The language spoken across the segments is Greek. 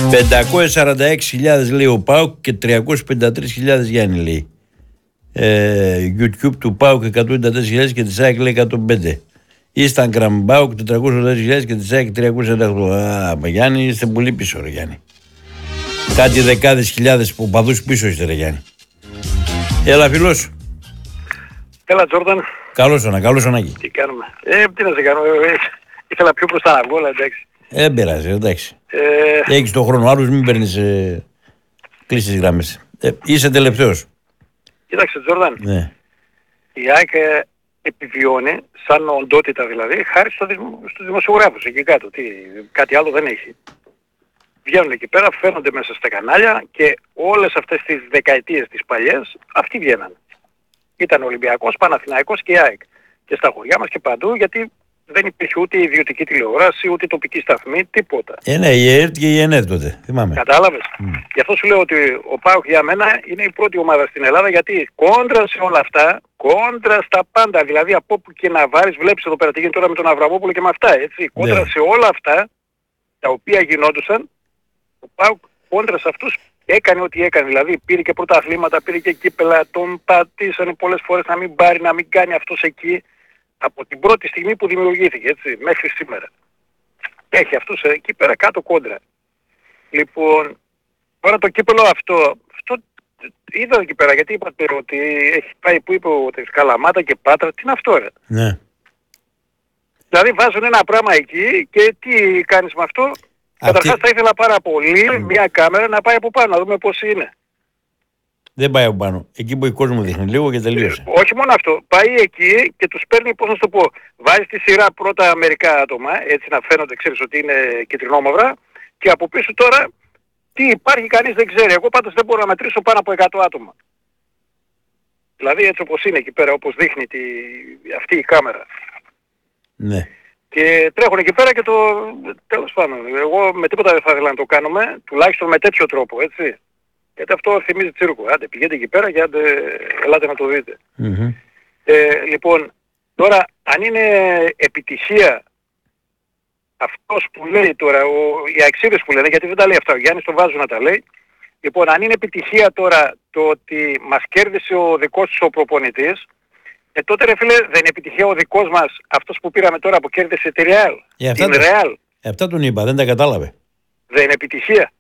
546.000 λέει ο ΠΑΟΚ και 353.000 Γιάννη λέει. YouTube του ΠΑΟΚ 194.000 και της ΑΕΚ λέει 105. Instagram ΠΑΟΚ 484.000 και της ΑΕΚ 398. Γιάννη, είστε πολύ πίσω ρε Γιάννη. Κάτι δεκάδες χιλιάδες οπαδούς πίσω είστε ρε Γιάννη. Έλα φίλος. Έλα Τζόρνταν. Καλώς Ανάκη. Τι κάνουμε. Τι να σε κάνω. Ήθελα πιο μπροστά να βγω, αλλά εντάξει. Πειράζει, εντάξει. Έχεις τον χρόνο, άλλους μην παίρνεις κλείσεις γράμμες. Είσαι τελευταίος. Κοίταξε Τζόρνταν. Ναι. Η ΑΕΚ επιβιώνει, σαν οντότητα δηλαδή, χάρη στους δημοσιογράφους εκεί κάτω. Κάτι άλλο δεν έχει. Βγαίνουν εκεί πέρα, φαίνονται μέσα στα κανάλια και όλες αυτές τις δεκαετίες τις παλιές αυτοί βγαίναν. Ήταν Ολυμπιακός, Παναθηναϊκός και η ΑΕΚ. Και στα χωριά μας και παντού, γιατί δεν υπήρχε ούτε ιδιωτική τηλεόραση, ούτε τοπική σταθμή, τίποτα. Ναι, η ΕΡΤ και η ΕΝΕΡ τότε, θυμάμαι. Κατάλαβες. Γι' αυτό σου λέω ότι ο ΠΑΟΚ για μένα είναι η πρώτη ομάδα στην Ελλάδα, γιατί κόντρα σε όλα αυτά, κόντρα στα πάντα, δηλαδή από όπου και να βάλεις, βλέπεις εδώ πέρα τι γίνεται τώρα με τον Αβραμόπουλο και με αυτά, έτσι. Κόντρα σε όλα αυτά, τα οποία γινόντουσαν, ο ΠΑΟΚ κόντρα σε αυτούς έκανε ό,τι έκανε. Δηλαδή πήρε και πρωταθλήματα, πήρε και κύπελα, τον πατήσανε πολλές φορές να μην πάρει, να μην κάνει αυτός εκεί. Από την πρώτη στιγμή που δημιουργήθηκε, έτσι, μέχρι σήμερα. Έχει αυτούς εκεί πέρα κάτω κόντρα. Λοιπόν, τώρα το κύπελο αυτό είδα εκεί πέρα, γιατί είπατε ότι έχει πάει που είπε ότι Καλαμάτα και Πάτρα, τι είναι αυτό ρε. Ναι. Δηλαδή βάζουν ένα πράγμα εκεί και τι κάνεις με αυτό. Καταρχάς θα ήθελα πάρα πολύ μια κάμερα να πάει από πάνω, να δούμε πώς είναι. Δεν πάει από πάνω. Εκεί που η κόσμο δείχνει λίγο και τελείωσε. Όχι μόνο αυτό. Πάει εκεί και τους παίρνει, πώς να σου το πω, βάζει στη σειρά πρώτα μερικά άτομα, έτσι να φαίνονται, ξέρεις ότι είναι κυτρινόμαυρα, και από πίσω τώρα τι υπάρχει κανείς δεν ξέρει. Εγώ πάντως δεν μπορώ να μετρήσω πάνω από 100 άτομα. Δηλαδή έτσι όπως είναι εκεί πέρα, όπως δείχνει αυτή η κάμερα. Ναι. Και τρέχουν εκεί πέρα και τέλος πάντων, εγώ με τίποτα δεν θα ήθελα να το κάνουμε, τουλάχιστον με τέτοιο τρόπο, έτσι. Γιατί αυτό θυμίζει τσίρκο. Άντε πηγαίνετε εκεί πέρα και ελάτε να το δείτε. Λοιπόν, τώρα αν είναι επιτυχία αυτός που λέει τώρα, οι αεξίδες που λένε, γιατί δεν τα λέει αυτά, ο Γιάννης το βάζουν να τα λέει. Λοιπόν, αν είναι επιτυχία τώρα το ότι μας κέρδισε ο δικός του ο προπονητής, τότε ρε φίλε δεν είναι επιτυχία ο δικός μας, αυτός που πήραμε τώρα που κέρδισε τη Real. Την Real. Αυτά τον είπα, δεν τα κατάλαβε. Δεν είναι επιτυχία.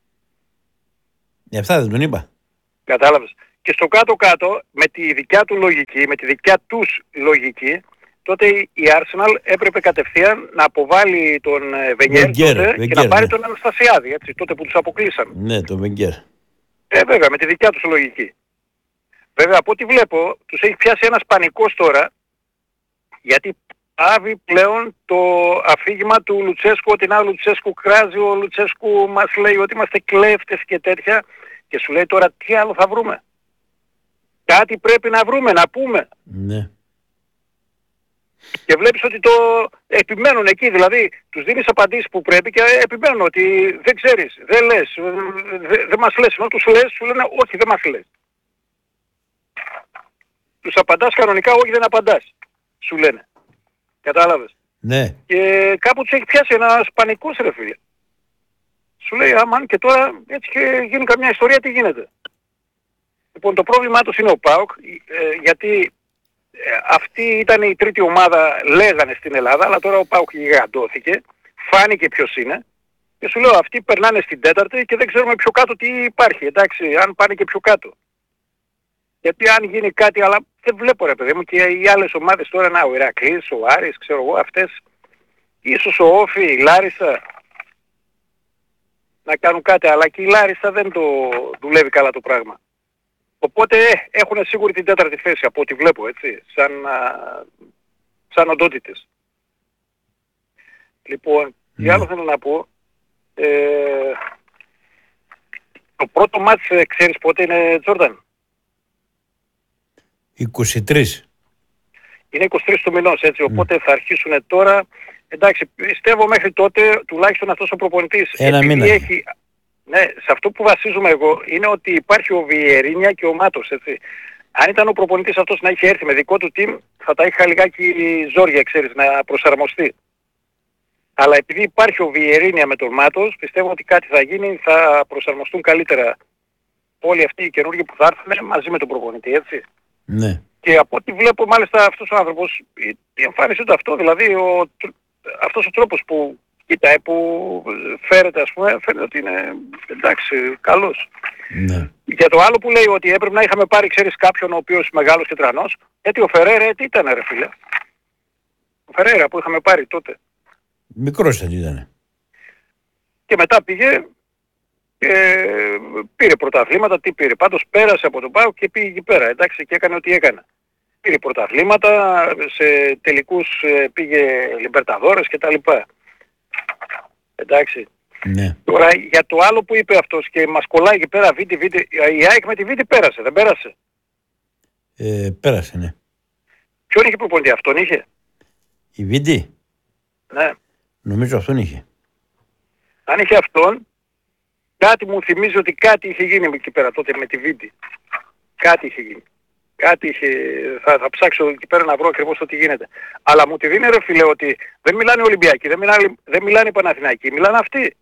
Αυτά δεν τον είπα. Κατάλαβες. Και στο κάτω-κάτω, με τη δικιά του λογική, με τη δικιά τους λογική, τότε η Arsenal έπρεπε κατευθείαν να αποβάλει τον Wenger και να πάρει τον Αναστασιάδη, έτσι, τότε που τους αποκλείσαν. Ναι, τον Wenger. Βέβαια, με τη δικιά τους λογική. Βέβαια, από ό,τι βλέπω, τους έχει πιάσει ένας πανικός τώρα, γιατί πάβει πλέον το αφήγημα του Λουτσέσκου, ότι ο Λουτσέσκου κράζει, ο Λουτσέσκου μας λέει ότι είμαστε κλέφτες και τέτοια, και σου λέει τώρα τι άλλο θα βρούμε. Κάτι πρέπει να βρούμε, να πούμε. Ναι. Και βλέπεις ότι το επιμένουν εκεί, δηλαδή τους δίνεις απαντήσεις που πρέπει και επιμένουν ότι δεν ξέρεις, δεν λες, δεν μας λες, ενώ τους λες, σου λένε όχι δεν μας λες. Τους απαντάς κανονικά, όχι δεν απαντάς, σου λένε. Κατάλαβες. Ναι. Και κάπου τους έχει πιάσει ένας πανικός ρε φίλε. Σου λέει αμάν και τώρα έτσι και γίνει καμιά ιστορία τι γίνεται. Λοιπόν το πρόβλημά τους είναι ο ΠΑΟΚ, γιατί αυτή ήταν η τρίτη ομάδα λέγανε στην Ελλάδα, αλλά τώρα ο ΠΑΟΚ γιγαντώθηκε, φάνηκε ποιος είναι και σου λέω αυτοί περνάνε στην τέταρτη και δεν ξέρουμε πιο κάτω τι υπάρχει, εντάξει, αν πάνε και πιο κάτω. Γιατί αν γίνει κάτι, αλλά δεν βλέπω ρε παιδί μου και οι άλλες ομάδες τώρα, ο Ηρακλής, ο Άρης, ξέρω εγώ, αυτές, ίσως ο Όφη, η Λάρισα, να κάνουν κάτι, αλλά και η Λάρισα δεν το δουλεύει καλά το πράγμα. Οπότε έχουν σίγουρη την τέταρτη θέση από ό,τι βλέπω, έτσι, σαν οντότητες. Λοιπόν, τι άλλο θέλω να πω, το πρώτο μάτς ξέρεις πότε είναι, Τζόρνταν? 23. Είναι 23 του μηνός, έτσι, οπότε θα αρχίσουν τώρα. Εντάξει, πιστεύω μέχρι τότε τουλάχιστον αυτός ο προπονητής, ένα μήνα. Έχει, ναι, σε αυτό που βασίζομαι εγώ είναι ότι υπάρχει ο Βιερίνια και ο Μάτος, έτσι. Αν ήταν ο προπονητής αυτός να είχε έρθει με δικό του team, θα τα είχα λιγάκι ζόρια, ξέρεις, να προσαρμοστεί. Αλλά επειδή υπάρχει ο Βιερίνια με τον Μάτος, πιστεύω ότι κάτι θα γίνει, θα προσαρμοστούν καλύτερα όλοι αυτοί οι καινούργοι που θα έρθουν μαζί με τον προπονητή, έτσι. Ναι. Και από ό,τι βλέπω μάλιστα αυτός ο άνθρωπος, η εμφάνιση του αυτό, δηλαδή αυτός ο τρόπος που κοιτάει, που φέρεται ας πούμε, φαίνεται ότι είναι εντάξει, καλός. Ναι. Για το άλλο που λέει ότι έπρεπε να είχαμε πάρει, ξέρεις, κάποιον ο οποίος μεγάλος και τρανός, γιατί ο Φεραίρα τι ήταν ρε φίλε. Ο Φεραίρα που είχαμε πάρει τότε. Μικρός δεν ήταν. Και μετά πήγε, πήρε πρωταθλήματα, τι πήρε. Πάντως πέρασε από τον ΠΑΟΚ και πήγε εκεί πέρα, εντάξει, και έκανε ό,τι έκανε. Πήρε πρωταθλήματα, σε τελικούς πήγε Λιμπερταδόρες κτλ. Εντάξει. Ναι. Τώρα για το άλλο που είπε αυτός και μας κολλάει εκεί πέρα Βίτη, η ΑΕΚ με τη Βίτη πέρασε, δεν πέρασε. Πέρασε, ναι. Ποιον είχε προπονητή, αυτόν είχε. Η Βίτη. Ναι. Νομίζω αυτόν είχε. Αν είχε αυτόν, κάτι μου θυμίζει ότι κάτι είχε γίνει εκεί πέρα τότε με τη Βίτη. Κάτι είχε γίνει. Κάτι είχε... Θα ψάξω εκεί πέρα να βρω ακριβώς το τι γίνεται. Αλλά μου τη δίνει ρε φίλε ότι δεν μιλάνε οι Ολυμπιακοί, δεν μιλάνε οι Παναθηναϊκοί, μιλάνε αυτοί.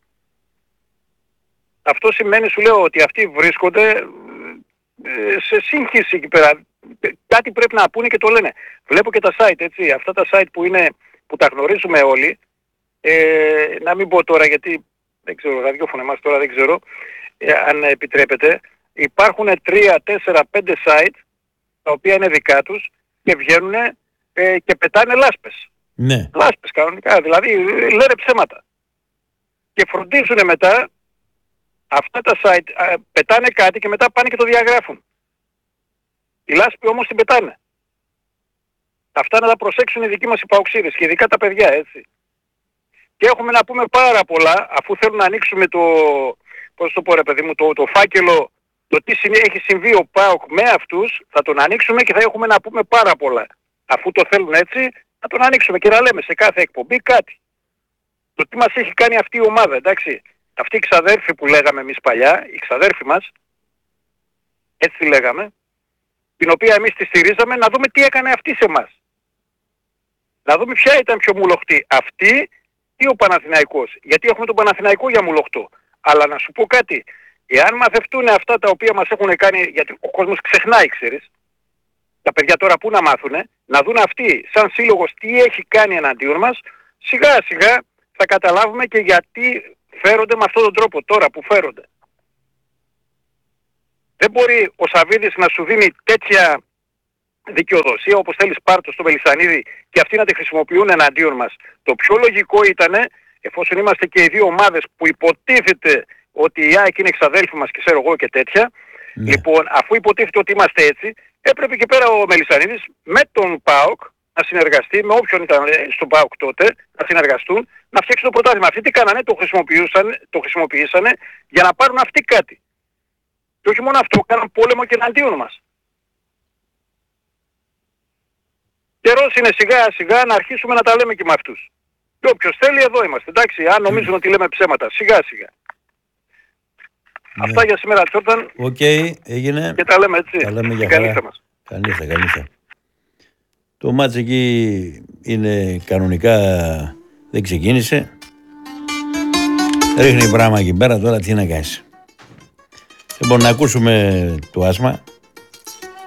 Αυτό σημαίνει, σου λέω, ότι αυτοί βρίσκονται σε σύγχυση εκεί πέρα. Κάτι πρέπει να πούνε και το λένε. Βλέπω και τα site, έτσι. Αυτά τα site που τα γνωρίζουμε όλοι, να μην πω τώρα γιατί δεν ξέρω, ραδιόφωνο εμάς τώρα δεν ξέρω αν επιτρέπετε. Υπάρχουν 3, 4, 5 site τα οποία είναι δικά τους και βγαίνουν και πετάνε λάσπες. Ναι. Λάσπες κανονικά, δηλαδή λένε ψέματα. Και φροντίζουν μετά αυτά τα site, πετάνε κάτι και μετά πάνε και το διαγράφουν. Η λάσπη όμως την πετάνε. Αυτά να τα προσέξουν οι δικοί μας οι παοξίδες και ειδικά τα παιδιά, έτσι. Και έχουμε να πούμε πάρα πολλά, αφού θέλουν να ανοίξουμε πώς το πω ρε παιδί μου, το φάκελο, το τι έχει συμβεί ο ΠΑΟΚ με αυτούς, θα τον ανοίξουμε και θα έχουμε να πούμε πάρα πολλά. Αφού το θέλουν έτσι, να τον ανοίξουμε και να λέμε σε κάθε εκπομπή κάτι. Το τι μας έχει κάνει αυτή η ομάδα, εντάξει. Αυτοί οι ξαδέρφοι που λέγαμε εμείς παλιά, οι ξαδέρφοι μας, έτσι λέγαμε, την οποία εμείς τη στηρίζαμε, να δούμε τι έκανε αυτή σε εμάς. Να δούμε ποια ήταν πιο μουλοχτή, αυτή ή ο Παναθηναϊκός. Γιατί έχουμε τον Παναθηναϊκό για μουλοχτό. Αλλά να σου πω κάτι, εάν μαθευτούν αυτά τα οποία μας έχουν κάνει, γιατί ο κόσμος ξεχνάει, ξέρεις, τα παιδιά τώρα που να μάθουνε, να δουν αυτοί σαν σύλλογος τι έχει κάνει εναντίον μας, σιγά σιγά θα καταλάβουμε και γιατί φέρονται με αυτόν τον τρόπο τώρα που φέρονται. Δεν μπορεί ο Σαββίδης να σου δίνει τέτοια δικαιοδοσία όπως θέλεις πάρτο στο Μελισσανίδη και αυτοί να τη χρησιμοποιούν εναντίον μας. Το πιο λογικό ήτανε, εφόσον είμαστε και οι δύο ομάδες που υποτίθεται ότι η ΑΕΚ είναι εξαδέλφοι μας και ξέρω εγώ και τέτοια, λοιπόν αφού υποτίθεται ότι είμαστε έτσι, έπρεπε και πέρα ο Μελισσανίδης με τον ΠΑΟΚ να συνεργαστεί, με όποιον ήταν στον ΠΑΟΚ τότε, να συνεργαστούν, να φτιάξουν το πρωτάθλημα. Αυτοί τι κάνανε, το χρησιμοποιήσανε για να πάρουν αυτοί κάτι. Και όχι μόνο αυτό, κάναν πόλεμο και εναντίον μας. Καιρός είναι σιγά σιγά να αρχίσουμε να τα λέμε και με αυτούς. Και όποιος θέλει εδώ είμαστε, εντάξει, αν νομίζουν ότι λέμε ψέματα, σιγά σιγά. Αυτά για σήμερα, Τσόρταν. Οκ, έγινε. Και τα λέμε έτσι. Τα λέμε για καλή χαρά. μας. Καλή. Το μάτς εκεί είναι κανονικά, δεν ξεκίνησε. Ρίχνει πράγμα εκεί πέρα, τώρα τι να κάνεις. Λοιπόν, να ακούσουμε το άσμα.